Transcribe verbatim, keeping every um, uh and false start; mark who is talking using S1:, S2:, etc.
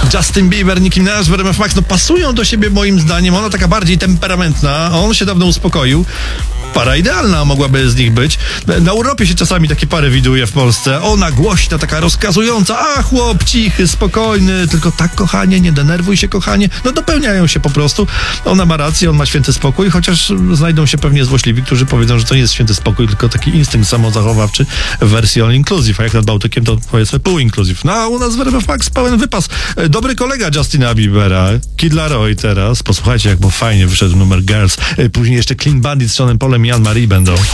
S1: Justin Bieber, Nicki Minaj w R M F Max, no pasują do siebie moim zdaniem. Ona taka bardziej temperamentna, a on się dawno uspokoił. Para idealna mogłaby z nich być. Na urlopie się czasami takie pary widuje w Polsce. Ona głośna, taka rozkazująca, a chłop cichy, spokojny, tylko tak, kochanie, nie denerwuj się, kochanie. No dopełniają się po prostu. Ona ma rację, on ma święty spokój, chociaż znajdą się pewnie złośliwi, którzy powiedzą, że to nie jest święty spokój, tylko taki instynkt samozachowawczy w wersji all inclusive, a jak nad Bałtykiem to powiedzmy pół inclusive. No a u nas w R M F Max pełen wypas. Dobry kolega Justina Biebera, Kid Laroi teraz. Posłuchajcie, jak bo fajnie wyszedł numer Girls. Później jeszcze Clean Bandit z Seanem Paulem i Anne Marie będą.